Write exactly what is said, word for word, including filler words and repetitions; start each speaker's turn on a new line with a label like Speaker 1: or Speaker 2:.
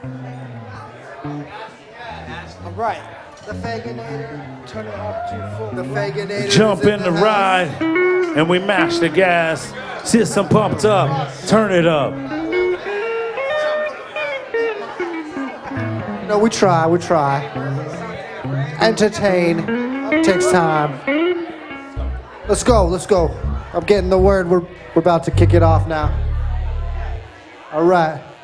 Speaker 1: All right. The Faginator, turn it up to full. The Faginator.
Speaker 2: Jump in
Speaker 1: in
Speaker 2: the
Speaker 1: the
Speaker 2: ride, and we mash the gas. System pumped up, turn it up.
Speaker 1: No, we try, we try. Entertain takes time. Let's go, let's go. I'm getting the word. We're, we're about to kick it off now. All right.